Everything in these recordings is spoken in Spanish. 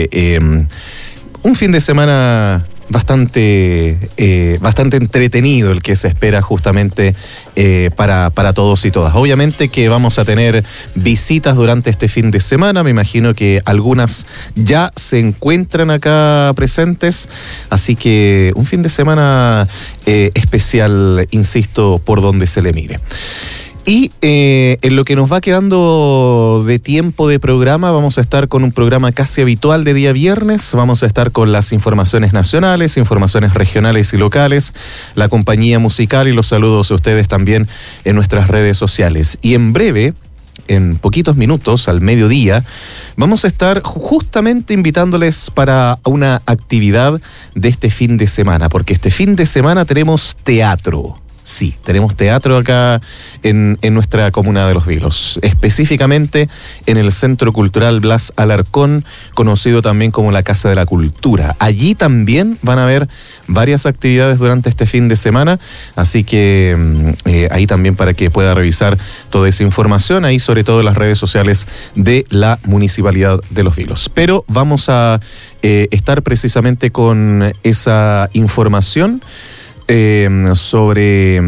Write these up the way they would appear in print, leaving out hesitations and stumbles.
un fin de semana bastante entretenido el que se espera justamente para todos y todas. Obviamente que vamos a tener visitas durante este fin de semana, me imagino que algunas ya se encuentran acá presentes, así que un fin de semana especial, insisto, por donde se le mire. Y en lo que nos va quedando de tiempo de programa, vamos a estar con un programa casi habitual de día viernes. Vamos a estar con las informaciones nacionales, informaciones regionales y locales, la compañía musical y los saludos a ustedes también en nuestras redes sociales. Y en breve, en poquitos minutos, al mediodía, vamos a estar justamente invitándoles para una actividad de este fin de semana, porque este fin de semana tenemos teatro. Sí, tenemos teatro acá en nuestra comuna de Los Vilos, específicamente en el Centro Cultural Blas Alarcón, conocido también como la Casa de la Cultura. Allí también van a haber varias actividades durante este fin de semana, así que ahí también para que pueda revisar toda esa información, ahí sobre todo en las redes sociales de la Municipalidad de Los Vilos. Pero vamos a estar precisamente con esa información sobre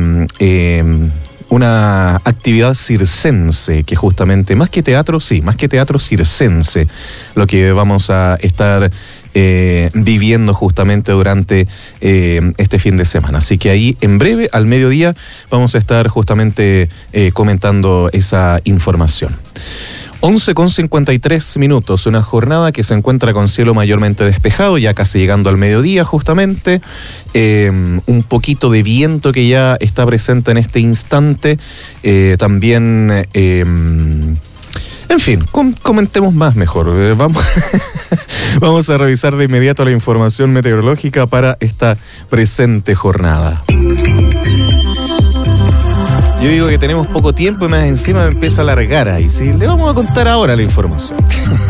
una actividad circense que justamente, más que teatro circense, lo que vamos a estar viviendo justamente durante este fin de semana. Así que ahí en breve, al mediodía, vamos a estar justamente comentando esa información. 11:53, una jornada que se encuentra con cielo mayormente despejado, ya casi llegando al mediodía justamente, un poquito de viento que ya está presente en este instante, también, en fin, comentemos más mejor, vamos a revisar de inmediato la información meteorológica para esta presente jornada. Yo digo que tenemos poco tiempo y más encima me empieza a alargar ahí, ¿sí? Le vamos a contar ahora la información.